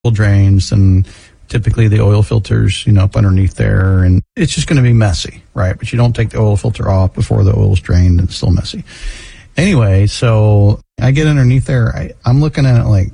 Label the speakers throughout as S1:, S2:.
S1: drains and typically the oil filters, up underneath there, and it's just going to be messy, right? But you don't take the oil filter off before the oil's drained, and it's still messy. Anyway, so I get underneath there. I'm looking at it like,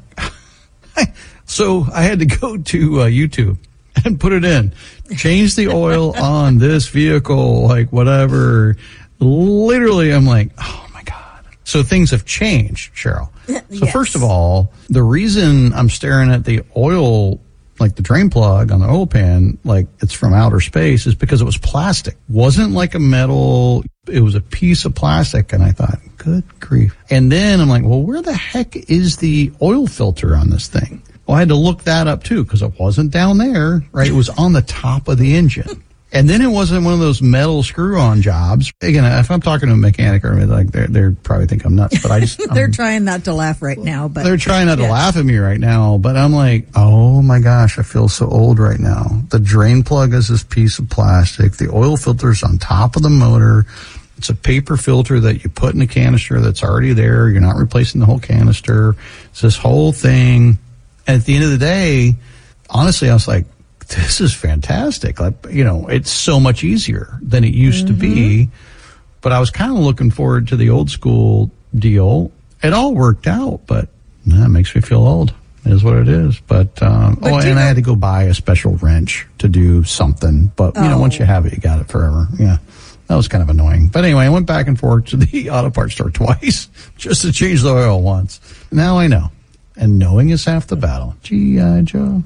S1: so I had to go to YouTube and put it in, change the oil on this vehicle, like whatever. Literally, I'm like, oh my God. So things have changed, Cheryl. So
S2: Yes.
S1: First of all, the reason I'm staring at the oil, like the drain plug on the oil pan, like it's from outer space, is because it was plastic. Wasn't like a metal, it was a piece of plastic. And I thought, good grief. And then I'm like, well, where the heck is the oil filter on this thing? Well, I had to look that up too, because it wasn't down there, right? It was on the top of the engine. And then it wasn't one of those metal screw-on jobs. Again, if I'm talking to a mechanic or like, they're probably think I'm nuts, but I just
S2: They're trying not to laugh right now, but
S1: they're trying not to laugh at me right now. But I'm like, oh my gosh, I feel so old right now. The drain plug is this piece of plastic. The oil filter's on top of the motor. It's a paper filter that you put in a canister that's already there. You're not replacing the whole canister. It's this whole thing. And at the end of the day, honestly, I was like, this is fantastic. Like, it's so much easier than it used to be. But I was kind of looking forward to the old school deal. It all worked out, but that makes me feel old. It is what it is. But and I had to go buy a special wrench to do something. But, once you have it, you got it forever. Yeah. That was kind of annoying. But anyway, I went back and forth to the auto parts store twice just to change the oil once. Now I know. And knowing is half the battle. G.I. Joe.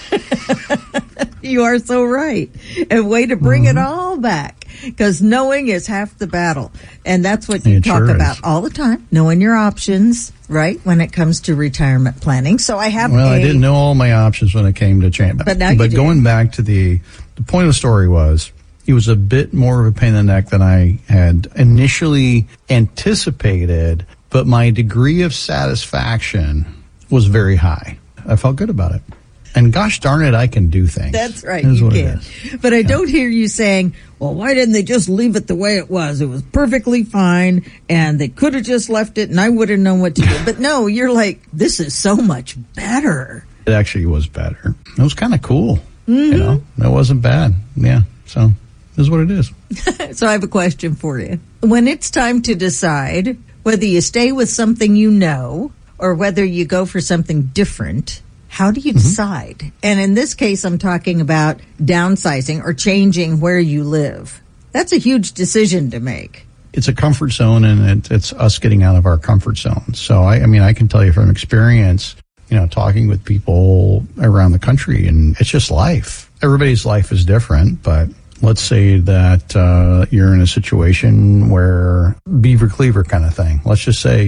S2: You are so right. And way to bring it all back, because knowing is half the battle. And that's what you talk about all the time, knowing your options, right, when it comes to retirement planning. So I have
S1: I didn't know all my options when it came to change.
S2: But now you do.
S1: Going back to the point of the story was, it was a bit more of a pain in the neck than I had initially anticipated, but my degree of satisfaction was very high. I felt good about it. And gosh darn it, I can do things.
S2: That's right, you can. But I don't hear you saying, well, why didn't they just leave it the way it was? It was perfectly fine, and they could have just left it, and I would have known what to do. But no, you're like, this is so much better.
S1: It actually was better. It was kind of cool. It wasn't bad. Yeah, so it is what it is.
S2: So I have a question for you. When it's time to decide whether you stay with something you know or whether you go for something different, how do you decide? And in this case, I'm talking about downsizing or changing where you live. That's a huge decision to make.
S1: It's a comfort zone, and it's us getting out of our comfort zone. So, I can tell you from experience, talking with people around the country, and it's just life. Everybody's life is different, but let's say that you're in a situation where Beaver Cleaver kind of thing. Let's just say,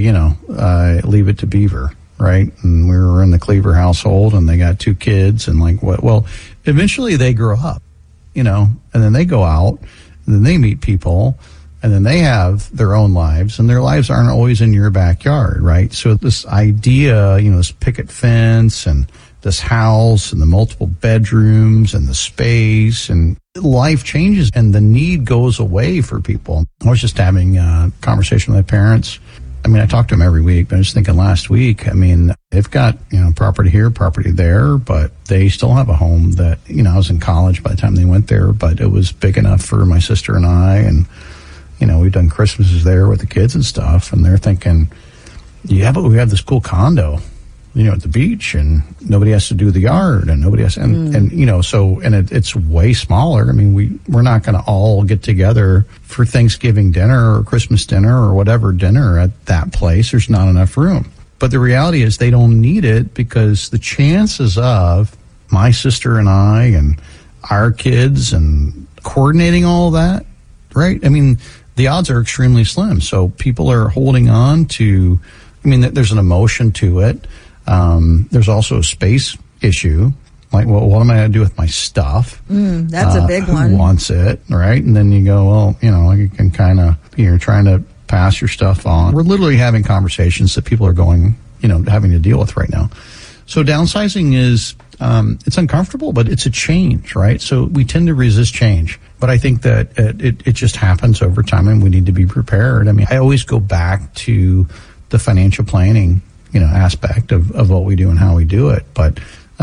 S1: leave it to Beaver. Right. And we were in the Cleaver household, and they got 2 kids, and eventually they grow up, and then they go out, and then they meet people, and then they have their own lives, and their lives aren't always in your backyard. Right. So this idea, this picket fence and this house and the multiple bedrooms and the space, and life changes and the need goes away for people. I was just having a conversation with my parents. I talk to them every week, but I was thinking last week, they've got, property here, property there, but they still have a home that, I was in college by the time they went there, but it was big enough for my sister and I, and, we've done Christmases there with the kids and stuff, and they're thinking, yeah, but we have this cool condo, at the beach, and nobody has to do the yard, and nobody has, it's way smaller. We're not going to all get together for Thanksgiving dinner or Christmas dinner or whatever dinner at that place. There's not enough room. But the reality is they don't need it, because the chances of my sister and I and our kids and coordinating all of that, right? The odds are extremely slim. So people are holding on to, there's an emotion to it. There's also a space issue. Like, well, what am I going to do with my stuff?
S2: That's a big one.
S1: Who wants it, right? And then you go, well, you can kind of, you're trying to pass your stuff on. We're literally having conversations that people are going, having to deal with right now. So downsizing is, it's uncomfortable, but it's a change, right? So we tend to resist change. But I think that it just happens over time, and we need to be prepared. I always go back to the financial planning, aspect of what we do and how we do it. But